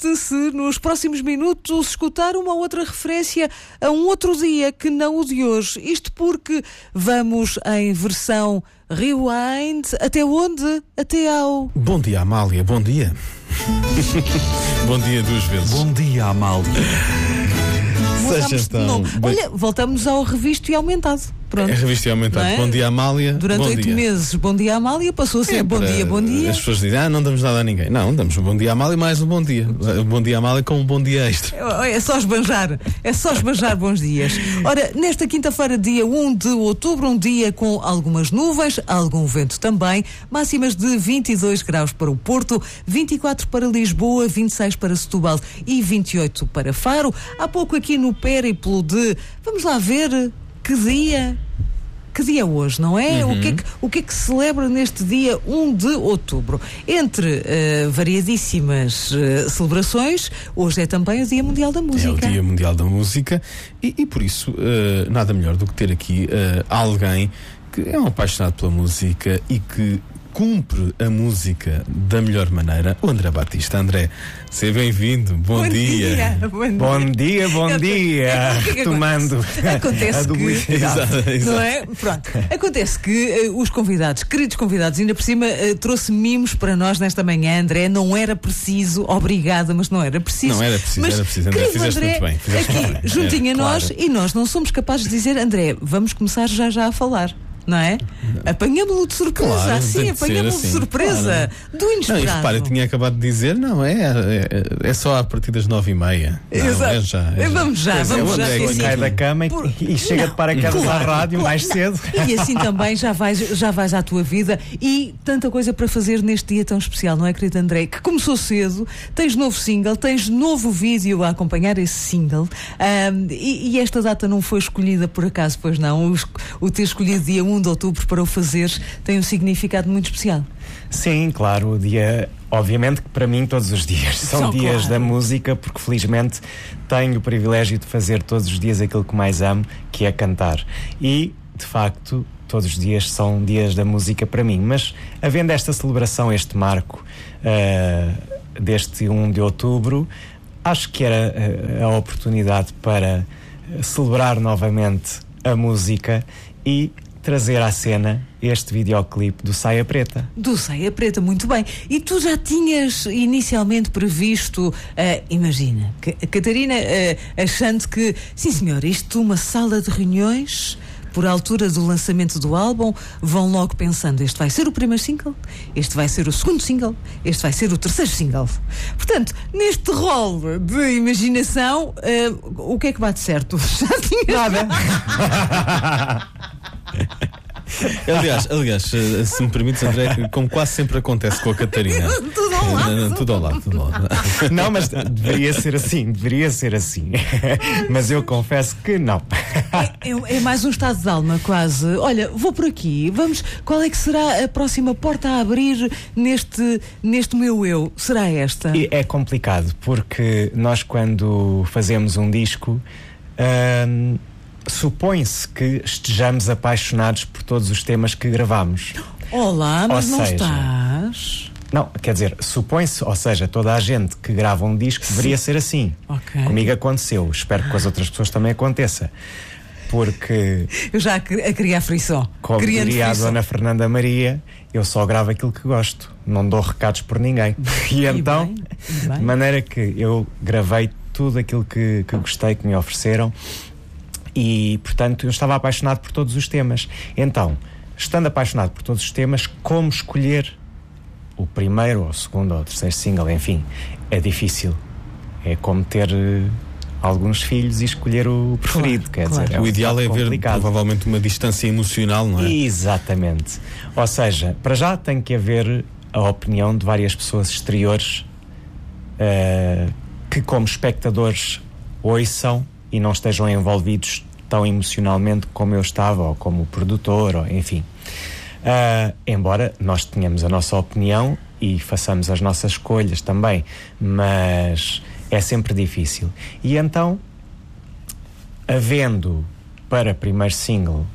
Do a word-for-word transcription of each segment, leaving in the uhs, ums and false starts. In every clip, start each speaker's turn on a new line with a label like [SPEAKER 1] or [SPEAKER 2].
[SPEAKER 1] assuste se nos próximos minutos escutar uma outra referência a um outro dia que não o de hoje. Isto porque vamos em versão rewind. Até onde? Até ao...
[SPEAKER 2] Bom dia, Amália. Bom dia. Bom dia duas vezes.
[SPEAKER 3] Bom dia, Amália.
[SPEAKER 2] Seja tão...
[SPEAKER 1] Olha, voltamos ao revisto e aumentado. Pronto.
[SPEAKER 2] É revisto e aumentado.
[SPEAKER 1] É?
[SPEAKER 2] Bom dia, Amália.
[SPEAKER 1] Durante oito meses, bom dia, Amália, passou a ser é bom dia, bom dia.
[SPEAKER 2] As pessoas dizem, ah, não damos nada a ninguém. Não, damos um bom dia, Amália, mais um bom dia. Bom dia, Amália, com um bom dia extra.
[SPEAKER 1] É só esbanjar, é só esbanjar bons dias. Ora, nesta quinta-feira, dia um de outubro, um dia com algumas nuvens, algum vento também, máximas de vinte e dois graus para o Porto, vinte e quatro para Lisboa, vinte e seis para Setúbal e vinte e oito para Faro. Há pouco aqui no périplo de, vamos lá ver, que dia... Que dia é hoje, não é?
[SPEAKER 2] Uhum.
[SPEAKER 1] O, que é que, o que é que se celebra neste dia um de outubro? Entre uh, variadíssimas uh, celebrações, hoje é também o Dia Mundial da Música.
[SPEAKER 2] É o Dia Mundial da Música e, e por isso, uh, nada melhor do que ter aqui uh, alguém que é um apaixonado pela música e que cumpre a música da melhor maneira, o André Batista. André, seja bem-vindo, bom,
[SPEAKER 1] bom
[SPEAKER 2] dia.
[SPEAKER 1] dia. Bom dia,
[SPEAKER 3] bom dia, bom dia. Retomando
[SPEAKER 1] acontece
[SPEAKER 3] a
[SPEAKER 1] que,
[SPEAKER 2] exato, exato.
[SPEAKER 1] não é? Pronto, acontece que uh, os convidados, queridos convidados, ainda por cima uh, trouxe mimos para nós nesta manhã, André, não era preciso, obrigada, mas não era preciso.
[SPEAKER 2] Não era preciso,
[SPEAKER 1] mas,
[SPEAKER 2] era preciso, André, fizeste
[SPEAKER 1] André,
[SPEAKER 2] muito bem. Fizeste
[SPEAKER 1] aqui,
[SPEAKER 2] muito bem.
[SPEAKER 1] juntinho
[SPEAKER 2] é,
[SPEAKER 1] a nós,
[SPEAKER 2] claro.
[SPEAKER 1] E nós não somos capazes de dizer, André, vamos começar já já a falar. Não é? Apanhamos-lo de surpresa,
[SPEAKER 2] Claro,
[SPEAKER 1] assim, apanhamos-lo
[SPEAKER 2] assim,
[SPEAKER 1] de surpresa,
[SPEAKER 2] claro.
[SPEAKER 1] Do inesperado.
[SPEAKER 2] Não, e repara, eu tinha acabado de dizer, não, é, é, é só a partir das nove e meia. Não,
[SPEAKER 1] Exato.
[SPEAKER 2] É já, é já.
[SPEAKER 1] Vamos já,
[SPEAKER 2] Pois
[SPEAKER 1] vamos
[SPEAKER 2] é,
[SPEAKER 1] já.
[SPEAKER 2] é,
[SPEAKER 1] Assim,
[SPEAKER 3] Cai da cama e,
[SPEAKER 1] por...
[SPEAKER 3] e chega
[SPEAKER 1] não,
[SPEAKER 3] de paraquedas
[SPEAKER 1] claro,
[SPEAKER 3] à rádio
[SPEAKER 1] claro.
[SPEAKER 3] mais cedo.
[SPEAKER 1] E assim também já vais, já vais à tua vida e tanta coisa para fazer neste dia tão especial, não é, querido André? Que começou cedo, tens novo single, tens novo vídeo a acompanhar esse single, um, e, e esta data não foi escolhida por acaso, pois não? O, o ter escolhido dia um de outubro para o fazeres tem um significado muito especial.
[SPEAKER 3] Sim, claro, o dia, obviamente que para mim todos os dias são
[SPEAKER 1] Só
[SPEAKER 3] dias
[SPEAKER 1] claro.
[SPEAKER 3] da música, porque felizmente tenho o privilégio de fazer todos os dias aquilo que mais amo, que é cantar. E, de facto, todos os dias são dias da música para mim. Mas, havendo esta celebração, este marco uh, deste um de outubro, acho que era uh, a oportunidade para celebrar novamente a música e trazer à cena este videoclipe do Saia Preta.
[SPEAKER 1] Do Saia Preta, muito bem. E tu já tinhas inicialmente previsto, uh, imagina, que a Catarina uh, achando que, sim senhor, isto uma sala de reuniões, por altura do lançamento do álbum, vão logo pensando, este vai ser o primeiro single, este vai ser o segundo single, este vai ser o terceiro single. Portanto, neste rol de imaginação, uh, o que é que bate certo? Já tinhas...
[SPEAKER 3] Nada.
[SPEAKER 2] Aliás, aliás, se me permites, André, como quase sempre acontece com a Catarina.
[SPEAKER 1] Tudo ao lado.
[SPEAKER 2] Não, não, tudo ao lado, tudo ao lado.
[SPEAKER 3] Não, mas deveria ser assim, deveria ser assim. Mas eu confesso que não.
[SPEAKER 1] É, é, é mais um estado de alma, quase. Olha, vou por aqui, vamos. Qual é que será a próxima porta a abrir neste, neste meu eu? Será esta?
[SPEAKER 3] E é complicado, porque nós, quando fazemos um disco, hum, supõe-se que estejamos apaixonados por todos os temas que gravamos.
[SPEAKER 1] Olá, mas
[SPEAKER 3] Ou
[SPEAKER 1] não
[SPEAKER 3] seja,
[SPEAKER 1] estás.
[SPEAKER 3] Não, quer dizer, supõe-se, ou seja, toda a gente que grava um disco deveria ser assim.
[SPEAKER 1] Ok.
[SPEAKER 3] Comigo aconteceu, espero que com as outras pessoas também aconteça. Porque,
[SPEAKER 1] Eu já a criar frição.
[SPEAKER 3] como
[SPEAKER 1] Criando
[SPEAKER 3] diria a
[SPEAKER 1] frição.
[SPEAKER 3] Dona Fernanda Maria, eu só gravo aquilo que gosto, não dou recados por ninguém. E,
[SPEAKER 1] E
[SPEAKER 3] então,
[SPEAKER 1] bem, e bem.
[SPEAKER 3] de maneira que eu gravei tudo aquilo que, que gostei, que me ofereceram. E, portanto, eu estava apaixonado por todos os temas. Então, estando apaixonado por todos os temas, como escolher o primeiro, ou o segundo, ou o terceiro single, enfim, é difícil. É como ter uh, alguns filhos e escolher o preferido,
[SPEAKER 1] Claro,
[SPEAKER 3] quer
[SPEAKER 1] claro.
[SPEAKER 3] dizer, é
[SPEAKER 2] O
[SPEAKER 3] um
[SPEAKER 2] ideal é
[SPEAKER 3] bocado
[SPEAKER 2] haver
[SPEAKER 3] complicado.
[SPEAKER 2] provavelmente uma distância emocional, não é?
[SPEAKER 3] Exatamente. Ou seja, para já tem que haver a opinião de várias pessoas exteriores uh, que, como espectadores, ouçam e não estejam envolvidos tão emocionalmente como eu estava, ou como o produtor, ou enfim. Uh, embora nós tenhamos a nossa opinião e façamos as nossas escolhas também, mas é sempre difícil. E então, havendo para primeiro single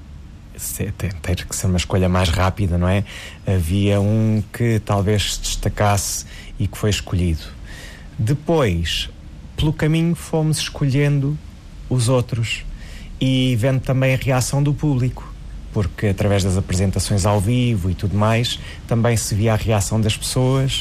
[SPEAKER 3] ter que ser uma escolha mais rápida, não é? Havia um que talvez se destacasse e que foi escolhido. Depois, pelo caminho, fomos escolhendo os outros e vendo também a reação do público, porque através das apresentações ao vivo e tudo mais, também se via a reação das pessoas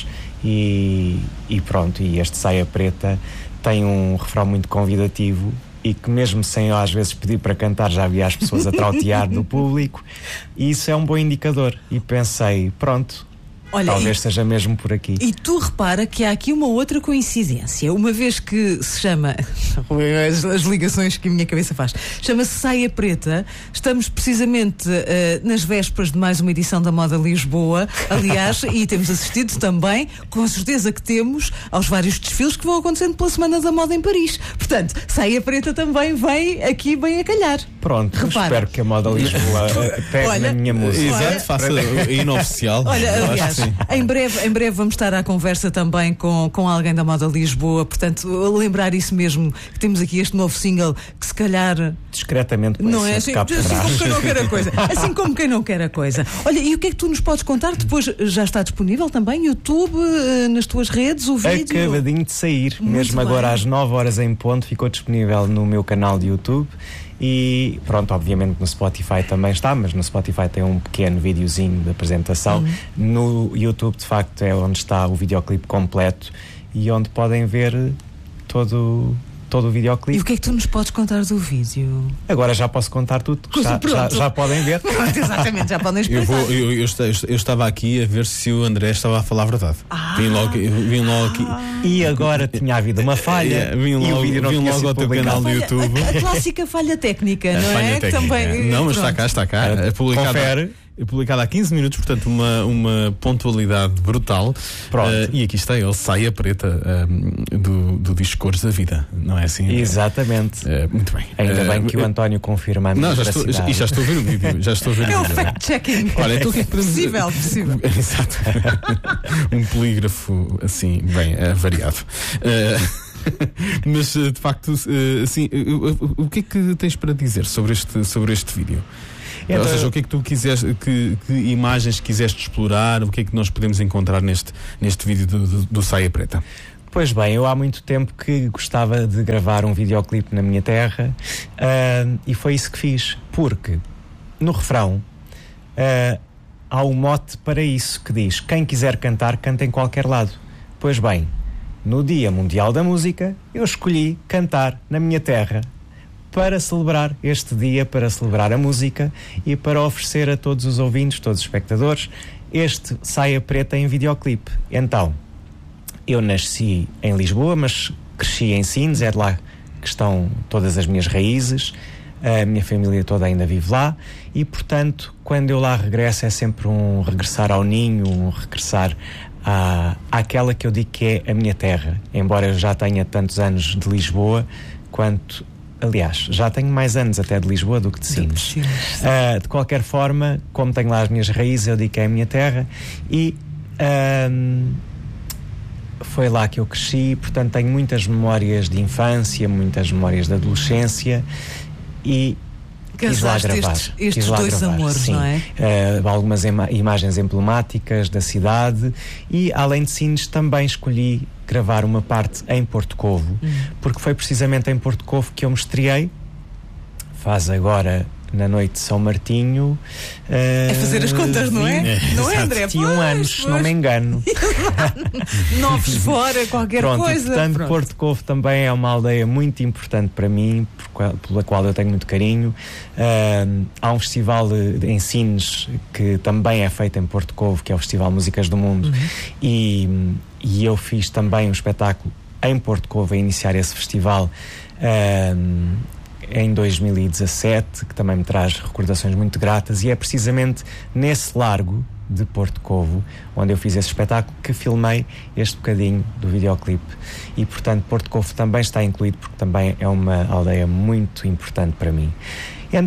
[SPEAKER 3] e, e pronto, e este Saia Preta tem um refrão muito convidativo e que mesmo sem eu às vezes pedir para cantar já havia as pessoas a trautear do público, e isso é um bom indicador. E pensei, pronto, olha, talvez e, seja mesmo por aqui.
[SPEAKER 1] E tu repara que há aqui uma outra coincidência, uma vez que se chama as, as ligações que a minha cabeça faz, chama-se Saia Preta, estamos precisamente uh, nas vésperas de mais uma edição da Moda Lisboa, aliás, e temos assistido também, com certeza que temos, aos vários desfiles que vão acontecendo pela Semana da Moda em Paris. Portanto, Saia Preta também vem aqui bem a calhar.
[SPEAKER 3] Pronto, repara. Espero que a Moda Lisboa pegue olha, na minha música.
[SPEAKER 2] Exato, faça inoficial.
[SPEAKER 1] Olha, aliás, Em breve, em breve vamos estar à conversa também com, com alguém da Moda Lisboa, portanto, lembrar isso mesmo, que temos aqui este novo single que se calhar
[SPEAKER 3] discretamente
[SPEAKER 1] não é assim, assim como quem não quer a coisa, assim como quem não quer a coisa. Olha, e o que é que tu nos podes contar? Depois já está disponível também YouTube, nas tuas redes, o vídeo?
[SPEAKER 3] Acabadinho de sair, muito mesmo bem. Agora às nove horas em ponto ficou disponível no meu canal de YouTube. E pronto, obviamente no Spotify também está, mas no Spotify tem um pequeno videozinho de apresentação. Uhum. No YouTube, de facto, é onde está o videoclipe completo e onde podem ver todo, todo o videoclipe.
[SPEAKER 1] E o que é que tu nos podes contar do vídeo?
[SPEAKER 3] Agora já posso contar tudo, já, já, já podem ver.
[SPEAKER 1] Pronto, exatamente, já podem
[SPEAKER 2] explicar. Eu, vou, eu, eu, eu estava aqui a ver se o André estava a falar a verdade. Ah. Vim logo, vim logo aqui.
[SPEAKER 3] E agora tinha havido uma falha.
[SPEAKER 2] É, vim logo, e o vídeo não vim logo ao teu canal do YouTube.
[SPEAKER 1] A, a clássica falha técnica, não
[SPEAKER 2] falha
[SPEAKER 1] é?
[SPEAKER 2] Técnica.
[SPEAKER 1] Também,
[SPEAKER 2] não, mas está cá, está cá. É publicado.
[SPEAKER 3] Confere.
[SPEAKER 2] É publicado há quinze minutos, portanto, uma, uma pontualidade brutal.
[SPEAKER 3] Pronto.
[SPEAKER 2] Uh, e aqui está ele, Saia Preta, um, do, do disco Cores da Vida, não é assim?
[SPEAKER 3] Exatamente.
[SPEAKER 2] Uh, muito bem.
[SPEAKER 3] Ainda uh, bem que uh, o António confirma a minha
[SPEAKER 2] Não, já estou, já, já estou a ver o vídeo. Já estou a ver
[SPEAKER 1] é
[SPEAKER 2] o
[SPEAKER 1] um fact-checking.
[SPEAKER 2] Olha, então o que é que podemos dizer?
[SPEAKER 1] Possível, possível.
[SPEAKER 2] Exato. Um polígrafo, assim, bem uh, variado. Uh, Mas de facto, assim, o, o que é que tens para dizer sobre este, sobre este vídeo? Então, ou seja, o que é que tu quiseste, que, que imagens quiseste explorar, o que é que nós podemos encontrar neste, neste vídeo do, do, do Saia Preta?
[SPEAKER 3] Pois bem, eu há muito tempo que gostava de gravar um videoclipe na minha terra, uh, e foi isso que fiz, porque no refrão uh, há um mote para isso que diz: quem quiser cantar, canta em qualquer lado. Pois bem, no Dia Mundial da Música, eu escolhi cantar na minha terra para celebrar este dia, para celebrar a música e para oferecer a todos os ouvintes, todos os espectadores, este Saia Preta em videoclipe. Então, eu nasci em Lisboa, mas cresci em Sines, é de lá que estão todas as minhas raízes, a minha família toda ainda vive lá e, portanto, quando eu lá regresso é sempre um regressar ao ninho, um regressar à, àquela que eu digo que é a minha terra, embora eu já tenha tantos anos de Lisboa quanto... Aliás, já tenho mais anos até de Lisboa do que de Sines. Uh, de qualquer forma, como tenho lá as minhas raízes, eu digo que é a minha terra e uh, foi lá que eu cresci, portanto tenho muitas memórias de infância, muitas memórias de adolescência e quis lá gravar.
[SPEAKER 1] Estes, estes
[SPEAKER 3] quis lá
[SPEAKER 1] dois
[SPEAKER 3] gravar,
[SPEAKER 1] amores,
[SPEAKER 3] sim.
[SPEAKER 1] Não é?
[SPEAKER 3] Uh, algumas ima- imagens emblemáticas da cidade e, além de Sines, também escolhi gravar uma parte em Porto Covo, hum. porque foi precisamente em Porto Covo que eu me estreiei. Faz agora, na noite de São Martinho, uh,
[SPEAKER 1] é fazer as contas, não é?
[SPEAKER 3] é
[SPEAKER 1] não é, André?
[SPEAKER 3] vinte e um anos, se não me engano.
[SPEAKER 1] Novos fora, qualquer
[SPEAKER 3] Pronto,
[SPEAKER 1] coisa.
[SPEAKER 3] E, portanto,
[SPEAKER 1] Pronto.
[SPEAKER 3] Porto Covo também é uma aldeia muito importante para mim, por, pela qual eu tenho muito carinho. Uh, há um festival em Sines que também é feito em Porto Covo, que é o Festival Músicas do Mundo, uhum. e, e eu fiz também um espetáculo em Porto Covo a iniciar esse festival uh, em dois mil e dezassete, que também me traz recordações muito gratas, e é precisamente nesse largo de Porto Covo, onde eu fiz esse espetáculo, que filmei este bocadinho do videoclipe. E, portanto, Porto Covo também está incluído, porque também é uma aldeia muito importante para mim. Então,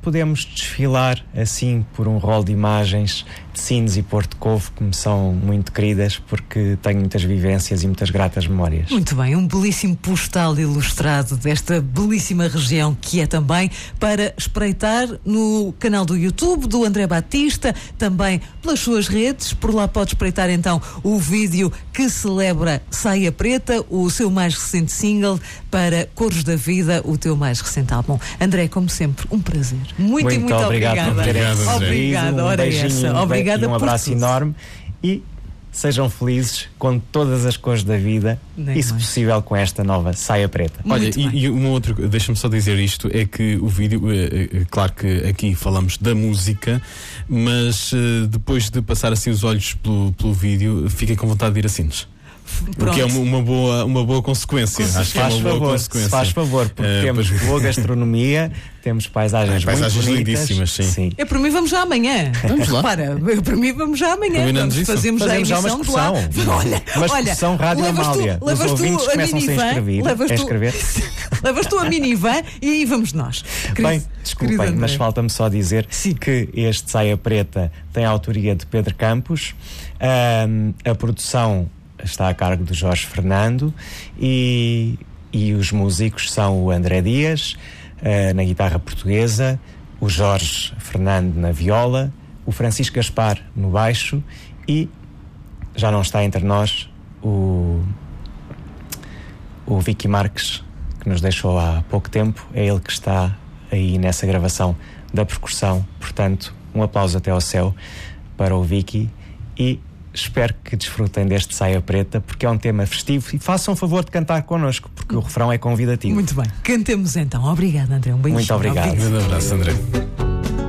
[SPEAKER 3] podemos desfilar assim por um rol de imagens de Sines e Porto Covo que me são muito queridas, porque tenho muitas vivências e muitas gratas memórias.
[SPEAKER 1] Muito bem, um belíssimo postal ilustrado desta belíssima região que é também para espreitar no canal do YouTube do André Batista, também pelas suas redes. Por lá pode espreitar então o vídeo que celebra Saia Preta, o seu mais recente single, para Cores da Vida, o teu mais recente álbum. André, como sempre, um prazer. Muito, muito, muito
[SPEAKER 3] obrigado
[SPEAKER 1] obrigada.
[SPEAKER 3] Por terem
[SPEAKER 1] Obrigada,
[SPEAKER 3] um
[SPEAKER 1] ora essa. Obrigada
[SPEAKER 3] e um
[SPEAKER 1] por
[SPEAKER 3] abraço
[SPEAKER 1] tudo.
[SPEAKER 3] enorme e sejam felizes com todas as cores da vida.
[SPEAKER 1] Nem
[SPEAKER 3] e, se
[SPEAKER 1] mais.
[SPEAKER 3] possível, com esta nova Saia Preta.
[SPEAKER 2] Olha,
[SPEAKER 1] Muito
[SPEAKER 2] e,
[SPEAKER 1] bem.
[SPEAKER 2] e uma outra, deixa-me só dizer isto, é que o vídeo, é, é, claro que aqui falamos da música, mas é, depois de passar assim os olhos pelo, pelo vídeo, fiquei com vontade de ir a Sines. O que é uma, uma, boa, uma boa consequência.
[SPEAKER 3] Se
[SPEAKER 2] Acho que é
[SPEAKER 3] faz
[SPEAKER 2] uma boa
[SPEAKER 3] favor,
[SPEAKER 2] consequência.
[SPEAKER 3] se faz favor, porque
[SPEAKER 2] Eh,
[SPEAKER 3] temos
[SPEAKER 2] pois-
[SPEAKER 3] boa gastronomia, temos paisagens,
[SPEAKER 2] Ah, paisagens
[SPEAKER 3] muito bonitas.
[SPEAKER 2] lindíssimas, sim.
[SPEAKER 3] sim.
[SPEAKER 1] É, para mim vamos já amanhã.
[SPEAKER 2] Vamos lá.
[SPEAKER 1] Para, eu, para mim vamos já amanhã.
[SPEAKER 2] Combinamos
[SPEAKER 1] Vamos,
[SPEAKER 2] isso.
[SPEAKER 1] fazemos,
[SPEAKER 3] Fazemos
[SPEAKER 1] já
[SPEAKER 3] já
[SPEAKER 1] a
[SPEAKER 3] uma
[SPEAKER 1] emissão de lá.
[SPEAKER 3] excursão.
[SPEAKER 1] Olha,
[SPEAKER 3] Uma
[SPEAKER 1] olha,
[SPEAKER 3] excursão Rádio
[SPEAKER 1] levas tu-
[SPEAKER 3] Amália.
[SPEAKER 1] levas
[SPEAKER 3] Os
[SPEAKER 1] tu
[SPEAKER 3] ouvintes
[SPEAKER 1] a
[SPEAKER 3] começam-se a
[SPEAKER 1] minivan,
[SPEAKER 3] inscrever.
[SPEAKER 1] levas
[SPEAKER 3] a
[SPEAKER 1] tu-
[SPEAKER 3] escrever.
[SPEAKER 1] Levas tu a minivan e aí vamos nós. Querido-
[SPEAKER 3] Bem,
[SPEAKER 1] querido
[SPEAKER 3] desculpem,
[SPEAKER 1] André.
[SPEAKER 3] mas falta-me só dizer
[SPEAKER 1] Sim.
[SPEAKER 3] que este Saia Preta tem a autoria de Pedro Campos, ahm, a produção está a cargo de Jorge Fernando e, e os músicos são o André Dias ah, na guitarra portuguesa, o Jorge Fernando na viola, o Francisco Gaspar no baixo e já não está entre nós o, o Vicky Marques, que nos deixou há pouco tempo. É ele que está aí nessa gravação da percussão. Portanto, um aplauso até ao céu para o Vicky e espero que desfrutem deste Saia Preta, porque é um tema festivo, e façam favor de cantar connosco, porque o refrão é convidativo.
[SPEAKER 1] Muito bem. Cantemos então. Obrigada, André. Um beijinho.
[SPEAKER 3] Muito obrigado.
[SPEAKER 2] Um grande abraço, André.